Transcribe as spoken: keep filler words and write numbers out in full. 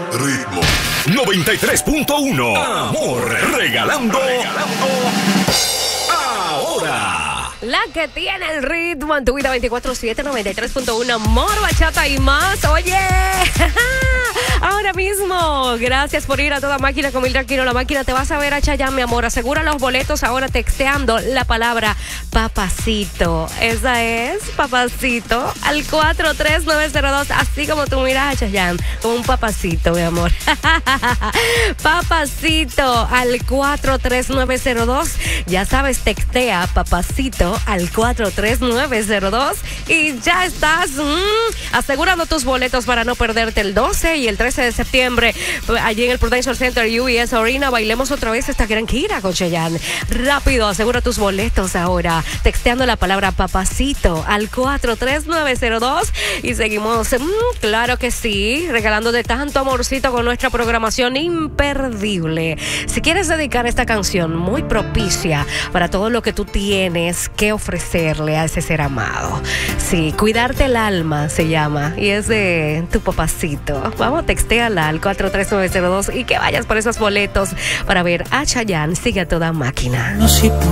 Ritmo noventa y tres punto uno. Amor, regalando, regalando ahora. La que tiene el ritmo en tu vida veinticuatro siete, noventa y tres punto uno. Amor, bachata y más. Oye, ahora mismo, gracias por ir a toda máquina con Mildred Aquino. La máquina te vas a ver a Chayanne, mi amor. Asegura los boletos ahora texteando la palabra papacito. Esa es, papacito, al cuatro tres nueve cero dos. Así como tú miras a Chayanne, como un papacito, mi amor. Papacito al cuatro tres nueve cero dos. Ya sabes, textea papacito al cuatro tres nueve cero dos y ya estás mmm, asegurando tus boletos para no perderte el doce y el trece de septiembre allí en el Prudential Center U B S Arena. Bailemos otra vez esta gran gira con Chayanne. Rápido, asegura tus boletos ahora texteando la palabra papacito al cuatro tres nueve cero dos y seguimos, mmm, claro que sí, regalando de tanto amorcito con nuestra programación imperdible. Si quieres dedicar esta canción muy propicia para todo lo que tú tienes que ofrecerle a ese ser amado. Sí, cuidarte el alma se llama y es de tu papacito. Vamos, textéala al cuatro tres nueve cero dos y que vayas por esos boletos para ver a Chayanne. Sigue a toda máquina.